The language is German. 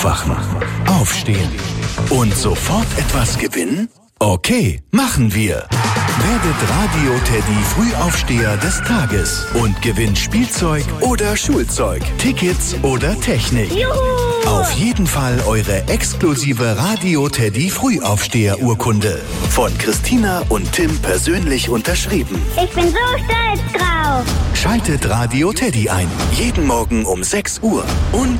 Aufwachen, aufstehen und sofort etwas gewinnen? Okay, machen wir. Werdet Radio Teddy Frühaufsteher des Tages und gewinnt Spielzeug oder Schulzeug, Tickets oder Technik. Juhu! Auf jeden Fall eure exklusive Radio Teddy Frühaufsteher-Urkunde. Von Christina und Tim persönlich unterschrieben. Ich bin so stolz drauf. Schaltet Radio Teddy ein. Jeden Morgen um 6 Uhr. Und